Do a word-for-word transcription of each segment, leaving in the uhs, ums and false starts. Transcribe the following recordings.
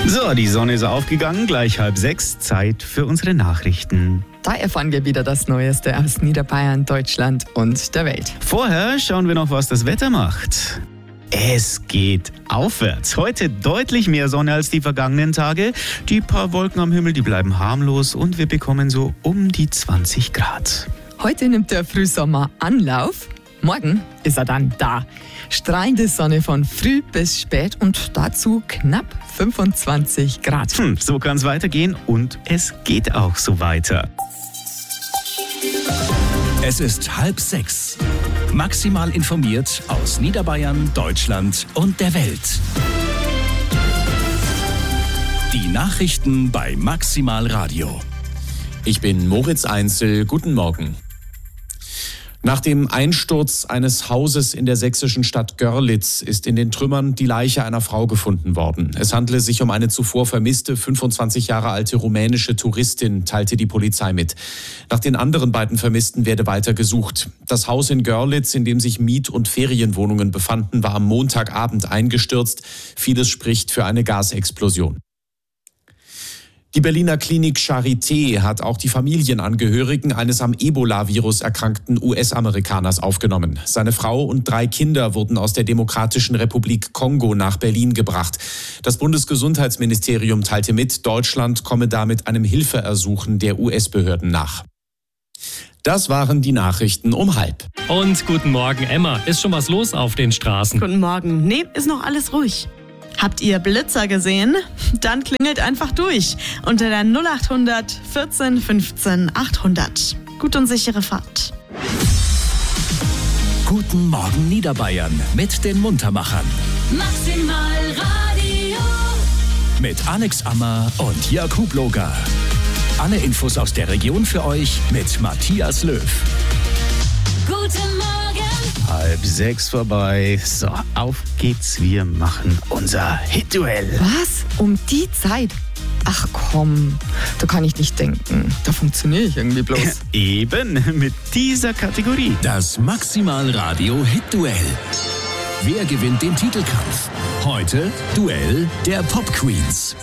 So, die Sonne ist aufgegangen, gleich halb sechs, Zeit für unsere Nachrichten. Da erfahren wir wieder das Neueste aus Niederbayern, Deutschland und der Welt. Vorher schauen wir noch, was das Wetter macht. Es geht aufwärts. Heute deutlich mehr Sonne als die vergangenen Tage. Die paar Wolken am Himmel, die bleiben harmlos und wir bekommen so um die zwanzig Grad. Heute nimmt der Frühsommer Anlauf. Morgen ist er dann da. Strahlende Sonne von früh bis spät und dazu knapp fünfundzwanzig Grad. Hm, so kann es weitergehen und es geht auch so weiter. Es ist halb sechs. Maximal informiert aus Niederbayern, Deutschland und der Welt. Die Nachrichten bei Maximal Radio. Ich bin Moritz Einzel. Guten Morgen. Nach dem Einsturz eines Hauses in der sächsischen Stadt Görlitz ist in den Trümmern die Leiche einer Frau gefunden worden. Es handele sich um eine zuvor vermisste, fünfundzwanzig Jahre alte rumänische Touristin, teilte die Polizei mit. Nach den anderen beiden Vermissten werde weiter gesucht. Das Haus in Görlitz, in dem sich Miet- und Ferienwohnungen befanden, war am Montagabend eingestürzt. Vieles spricht für eine Gasexplosion. Die Berliner Klinik Charité hat auch die Familienangehörigen eines am Ebola-Virus erkrankten U S-Amerikaners aufgenommen. Seine Frau und drei Kinder wurden aus der Demokratischen Republik Kongo nach Berlin gebracht. Das Bundesgesundheitsministerium teilte mit, Deutschland komme damit einem Hilfeersuchen der U S-Behörden nach. Das waren die Nachrichten um halb. Und guten Morgen, Emma. Ist schon was los auf den Straßen? Guten Morgen. Nee, ist noch alles ruhig. Habt ihr Blitzer gesehen? Dann klingelt einfach durch unter der null acht hundert vierzehn fünfzehn achthundert. Gut und sichere Fahrt. Guten Morgen Niederbayern mit den Muntermachern. Maximal Radio. Mit Alex Ammer und Jörg Hubloger. Alle Infos aus der Region für euch mit Matthias Löw. Guten Morgen. Halb sechs vorbei. So, auf geht's. Wir machen unser Hit-Duell. Was? Um die Zeit? Ach komm, da kann ich nicht denken. Da funktioniere ich irgendwie bloß. Eben, mit dieser Kategorie. Das Maximal Radio Hit-Duell. Wer gewinnt den Titelkampf? Heute Duell der Pop-Queens.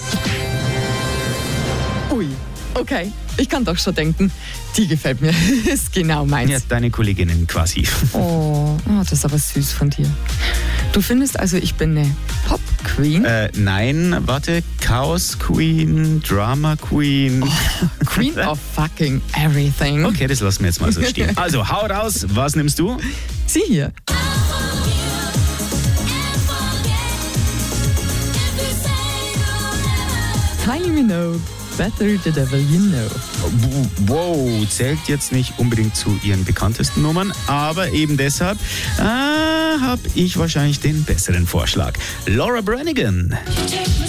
Ui, okay. Ich kann doch schon denken, die gefällt mir. Ist genau meins. Ja, deine Kolleginnen quasi. Oh, oh, das ist aber süß von dir. Du findest also, ich bin eine Pop-Queen? Äh, nein, warte. Chaos Queen, Drama Queen. Oh, Queen of fucking everything. Okay, das lassen wir jetzt mal so stehen. Also, hau raus. Was nimmst du? Sie hier. Kylie Minogue. Better the devil you know. Wow, zählt jetzt nicht unbedingt zu ihren bekanntesten Nummern, aber eben deshalb äh, habe ich wahrscheinlich den besseren Vorschlag. Laura Branigan. You take me